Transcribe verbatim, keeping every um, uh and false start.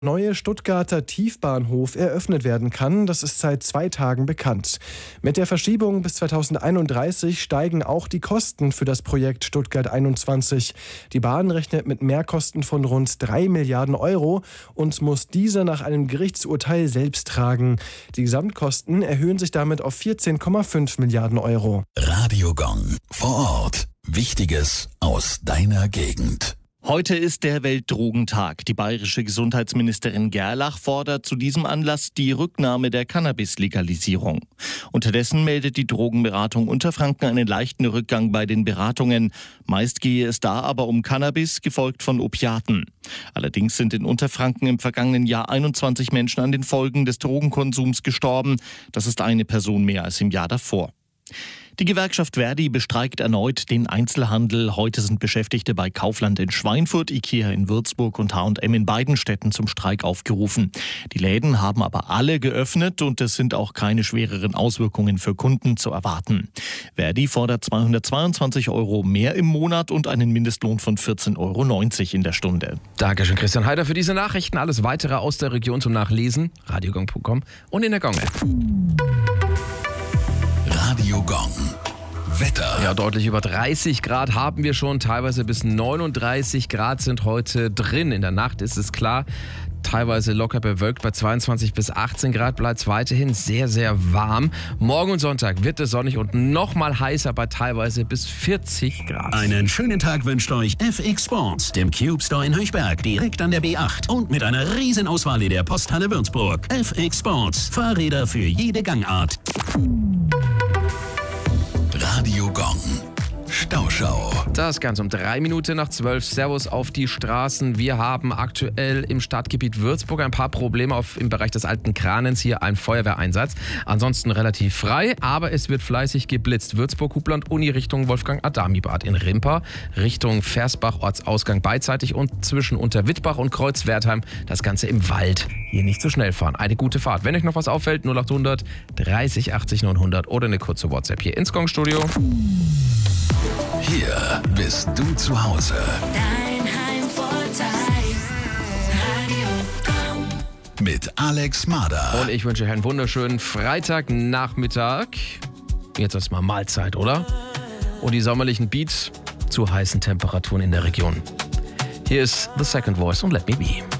Neue Stuttgarter Tiefbahnhof eröffnet werden kann, das ist seit zwei Tagen bekannt. Mit der Verschiebung bis zweitausendeinunddreißig steigen auch die Kosten für das Projekt Stuttgart einundzwanzig. Die Bahn rechnet mit Mehrkosten von rund drei Milliarden Euro und muss diese nach einem Gerichtsurteil selbst tragen. Die Gesamtkosten erhöhen sich damit auf vierzehn Komma fünf Milliarden Euro. Radio Gong vor Ort. Wichtiges aus deiner Gegend. Heute ist der Weltdrogentag. Die bayerische Gesundheitsministerin Gerlach fordert zu diesem Anlass die Rücknahme der Cannabis-Legalisierung. Unterdessen meldet die Drogenberatung Unterfranken einen leichten Rückgang bei den Beratungen. Meist gehe es da aber um Cannabis, gefolgt von Opiaten. Allerdings sind in Unterfranken im vergangenen Jahr einundzwanzig Menschen an den Folgen des Drogenkonsums gestorben. Das ist eine Person mehr als im Jahr davor. Die Gewerkschaft Verdi bestreikt erneut den Einzelhandel. Heute sind Beschäftigte bei Kaufland in Schweinfurt, Ikea in Würzburg und H und M in beiden Städten zum Streik aufgerufen. Die Läden haben aber alle geöffnet und es sind auch keine schwereren Auswirkungen für Kunden zu erwarten. Verdi fordert zweihundertzweiundzwanzig Euro mehr im Monat und einen Mindestlohn von vierzehn Euro neunzig in der Stunde. Dankeschön, Christian Heider, für diese Nachrichten. Alles weitere aus der Region zum Nachlesen. radiogong punkt com und in der Gong-App. Radio Gong. Wetter. Ja, deutlich über dreißig Grad haben wir schon. Teilweise bis neununddreißig Grad sind heute drin. In der Nacht ist es klar. Teilweise locker bewölkt, bei zweiundzwanzig bis achtzehn Grad bleibt es weiterhin sehr, sehr warm. Morgen und Sonntag wird es sonnig und noch mal heißer bei teilweise bis vierzig Grad. Einen schönen Tag wünscht euch F X Sports, dem Cube Store in Höchberg, direkt an der B acht und mit einer riesen Auswahl in der Posthalle Würzburg. F X Sports, Fahrräder für jede Gangart. Radio Gong. Stauschau. Das Ganze um drei Minuten nach zwölf. Servus auf die Straßen. Wir haben aktuell im Stadtgebiet Würzburg ein paar Probleme auf, im Bereich des alten Kranens. Hier ein Feuerwehreinsatz. Ansonsten relativ frei, aber es wird fleißig geblitzt. Würzburg-Hubland Uni Richtung Wolfgang-Adami-Bad in Rimper, Richtung Versbach, Ortsausgang beidseitig und zwischen Unterwittbach und Kreuzwertheim. Das Ganze im Wald. Hier nicht zu schnell fahren. Eine gute Fahrt. Wenn euch noch was auffällt, null achthundert dreißig achtzig neunhundert oder eine kurze WhatsApp hier ins Gong-Studio. Hier bist du zu Hause. Dein Heimvorteil. Radio Gong. Mit Alex Marder. Und ich wünsche euch einen wunderschönen Freitagnachmittag. Jetzt erstmal Mahlzeit, oder? Und die sommerlichen Beats zu heißen Temperaturen in der Region. Hier ist The Second Voice und Let Me Be.